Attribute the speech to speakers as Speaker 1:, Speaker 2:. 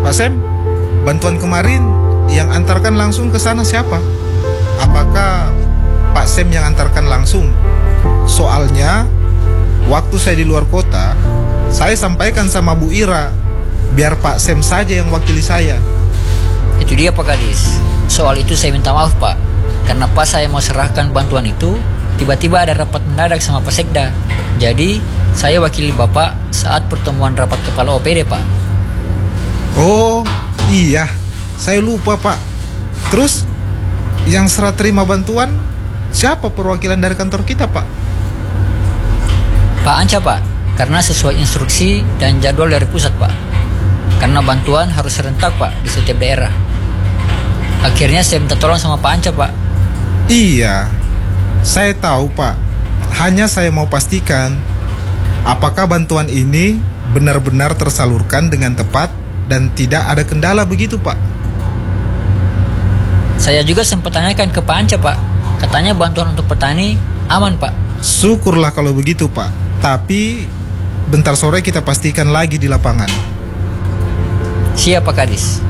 Speaker 1: Pak Sem, bantuan kemarin yang antarkan langsung ke sana siapa? Apakah Pak Sem yang antarkan langsung? Soalnya waktu saya di luar kota, saya sampaikan sama Bu Ira, biar Pak Sem saja yang wakili saya.
Speaker 2: Itu dia Pak Kadis. Soal itu saya minta maaf Pak, karena pas saya mau serahkan bantuan itu, tiba-tiba ada rapat mendadak sama Pak Sekda. Jadi saya wakili Bapak saat pertemuan rapat kepala OPD Pak.
Speaker 1: Oh iya, saya lupa Pak. Terus yang serah terima bantuan siapa perwakilan dari kantor kita Pak?
Speaker 2: Pak Anca Pak, karena sesuai instruksi dan jadwal dari pusat Pak. Karena bantuan harus serentak Pak di setiap daerah. Akhirnya saya minta tolong sama Pak Anca Pak.
Speaker 1: Iya, saya tahu Pak. Hanya saya mau pastikan apakah bantuan ini benar-benar tersalurkan dengan tepat dan tidak ada kendala begitu Pak.
Speaker 2: Saya juga sempat tanyakan ke Pak Anca Pak. Katanya bantuan untuk petani aman Pak.
Speaker 1: Syukurlah kalau begitu Pak. Tapi bentar sore kita pastikan lagi di lapangan.
Speaker 2: Siap Pak Kadis.